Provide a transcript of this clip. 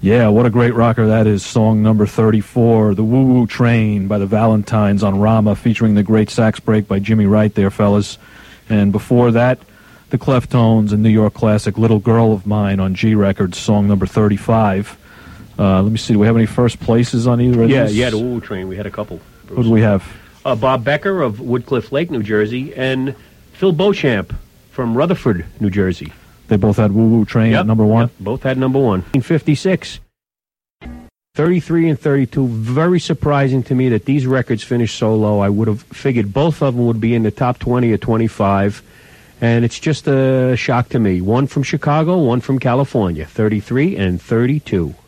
Yeah, what a great rocker that is. Song number 34, The Woo Woo Train by the Valentines on Rama, featuring the great sax break by Jimmy Wright there, fellas. And before that, the Cleftones and New York classic Little Girl of Mine on G Records, song number 35. Let me see, do we have any first places on either of these? Yeah, the Woo Woo Train. We had a couple. Who do we have? Bob Becker of Woodcliff Lake, New Jersey, and Phil Beauchamp from Rutherford, New Jersey. They both had Woo Woo Train at number one? Yep, both had number one. 1956. 33 and 32. Very surprising to me that these records finished so low. I would have figured both of them would be in the top 20 or 25. And it's just a shock to me. One from Chicago, one from California. 33 and 32.